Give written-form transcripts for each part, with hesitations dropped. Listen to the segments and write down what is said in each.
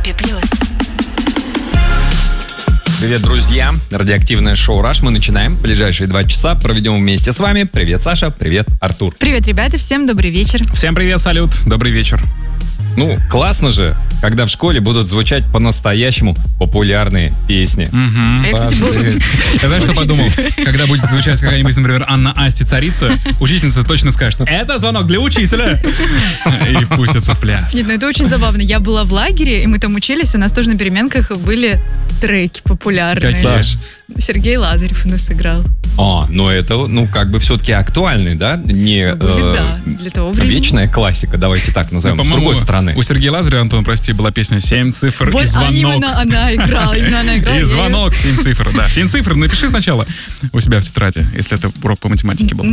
Европе+. Привет, друзья! Радиоактивное шоу «Раш» мы начинаем. Ближайшие 2 часа проведем вместе с вами. Привет, Саша. Привет, Артур. Привет, ребята. Всем добрый вечер. Всем привет, салют. Добрый вечер. Ну, классно же, когда в школе будут звучать по-настоящему популярные песни. Я, кстати, Я знаешь, что подумал? Когда будет звучать какая-нибудь, например, Анна Асти царица, учительница точно скажет: это звонок для учителя. И пустятся в пляс. Нет, ну это очень забавно. Я была в лагере, и мы там учились, у нас тоже на переменках были треки популярные. Какие? Сергей Лазарев у нас играл. Ну это, как бы все-таки актуальный, да? Не Да, для того времени. вечная классика, давайте так назовем, с другой стороны. У Сергея Лазарева, Антон, прости, была песня «7 цифр» Вот и звонок. именно она играла. И звонок, 7 цифр, да. 7 цифр напиши сначала у себя в тетради, если это урок по математике был.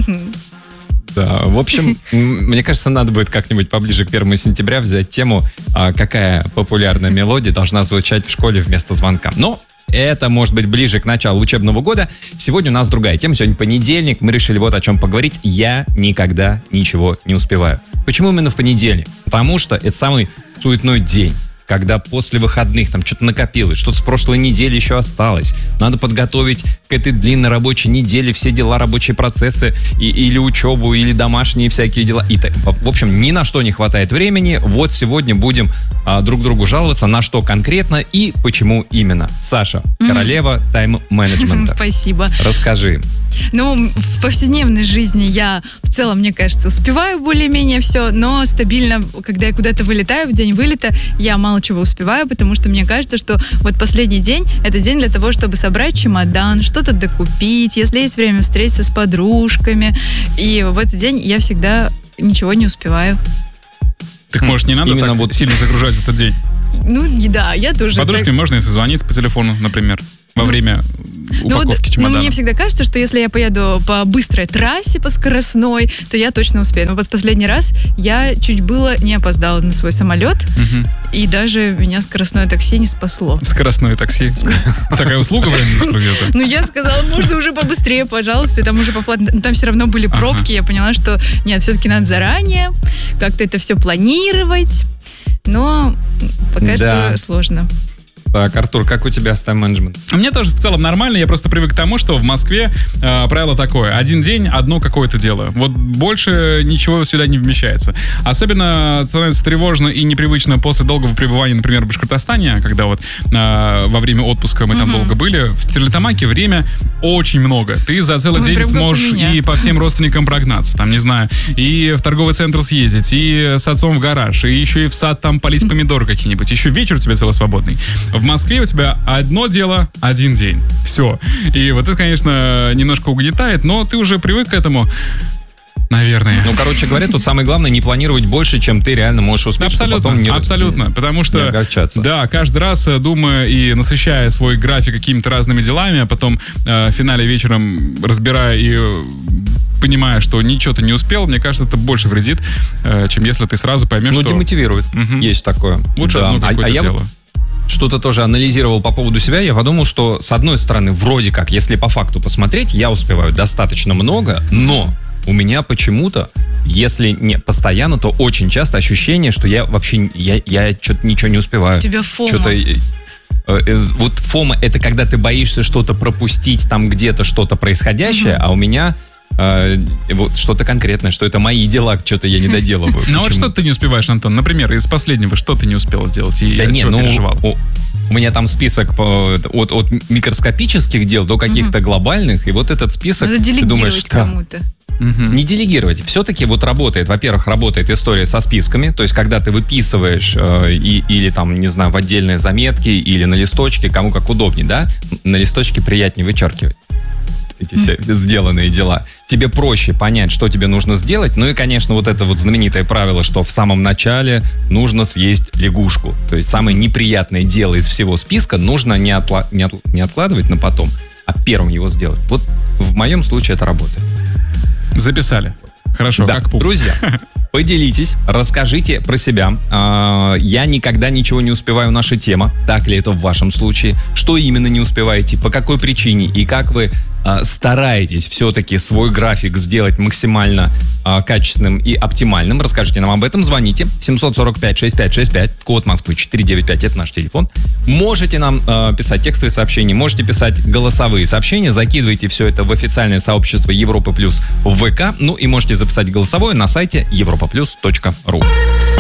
Да, в общем, мне кажется, надо будет как-нибудь поближе к 1 сентября взять тему, какая популярная мелодия должна звучать в школе вместо звонка. Но это может быть ближе к началу учебного года. Сегодня у нас другая тема. Сегодня понедельник. Мы решили вот о чем поговорить. Я никогда ничего не успеваю. Почему именно в понедельник? Потому что это самый суетной день, когда после выходных там что-то накопилось, что-то с прошлой недели еще осталось. Надо подготовить к этой длинной рабочей неделе все дела, рабочие процессы, или учебу, или домашние всякие дела. В общем, ни на что не хватает времени. Вот сегодня будем друг другу жаловаться, на что конкретно и почему именно. Саша, королева тайм-менеджмента. Спасибо. Расскажи. Ну, в повседневной жизни я в целом, мне кажется, успеваю более-менее все, но стабильно, когда я куда-то вылетаю, в день вылета, я мало чего успеваю, потому что мне кажется, что вот последний день — это день для того, чтобы собрать чемодан, что-то докупить, если есть время встретиться с подружками, и в этот день я всегда ничего не успеваю. Так, может, не надо Именно так вот сильно загружать этот день? Ну, да, я тоже. С подружками можно и созвониться по телефону, например, во время упаковки чемодана. Мне всегда кажется, что если я поеду по быстрой трассе, по скоростной, то я точно успею. Но вот последний раз я чуть было не опоздала на свой самолет, и даже меня скоростное такси не спасло. Скоростное такси. Такая услуга в районе где-то. Ну, я сказала, можно уже побыстрее, пожалуйста, и там уже поплатно. Там все равно были пробки, я поняла, что нет, все-таки надо заранее как-то это все планировать, но пока что сложно. Так, Артур, как у тебя с тайм-менеджментом? Мне тоже в целом нормально, я просто привык к тому, что в Москве правило такое: один день, одно какое-то дело. Вот больше ничего сюда не вмещается. Особенно становится тревожно и непривычно после долгого пребывания, например, в Башкортостане, когда вот во время отпуска мы там долго были. В Стерлитамаке время очень много. Ты за целый день сможешь и по всем родственникам прогнаться, там, не знаю, и в торговый центр съездить, и с отцом в гараж, и еще и в сад там полить помидоры какие-нибудь. Еще вечер у тебя целый свободный. В Москве у тебя одно дело, один день. Все. И вот это, конечно, немножко угнетает, но ты уже привык к этому, наверное. Ну, короче говоря, тут самое главное не планировать больше, чем ты реально можешь успеть. Абсолютно. Потому что, да, каждый раз, думая и насыщая свой график какими-то разными делами, а потом в финале вечером разбирая и понимая, что ничего ты не успел, мне кажется, это больше вредит, чем если ты сразу поймешь, что... Ну, демотивирует. Есть такое. Лучше одно какое-то дело. Что-то тоже анализировал по поводу себя, я подумал, что с одной стороны, вроде как, если по факту посмотреть, я успеваю достаточно много, но у меня почему-то, если не постоянно, то очень часто ощущение, что я вообще, я что-то ничего не успеваю. У тебя фома. Вот фома — это когда ты боишься что-то пропустить, там где-то что-то происходящее, а у меня... вот что-то конкретное, что это мои дела, что-то я не доделываю. Ну вот что ты не успеваешь, Антон? Например, из последнего, что ты не успел сделать и чего переживал? У меня там список от микроскопических дел до каких-то глобальных, и вот этот список... Надо делегировать кому-то. Не делегировать. Все-таки вот работает, во-первых, работает история со списками, то есть когда ты выписываешь или там, не знаю, в отдельные заметки или на листочке, кому как удобнее, да? На листочке приятнее вычеркивать эти все сделанные дела. Тебе проще понять, что тебе нужно сделать. Ну и, конечно, вот это вот знаменитое правило, что в самом начале нужно съесть лягушку. То есть самое неприятное дело из всего списка нужно не откладывать на потом, а первым его сделать. Вот в моем случае это работает. Записали. Хорошо, да. Как пук. Друзья, поделитесь, расскажите про себя. Я никогда ничего не успеваю, наша тема. Так ли это в вашем случае? Что именно не успеваете? По какой причине? И как вы стараетесь все-таки свой график сделать максимально качественным и оптимальным, расскажите нам об этом. Звоните 745-6565, код Москвы 495, это наш телефон. Можете нам писать текстовые сообщения, можете писать голосовые сообщения, закидывайте все это в официальное сообщество Европа Плюс в ВК, ну и можете записать голосовое на сайте europaplus.ru.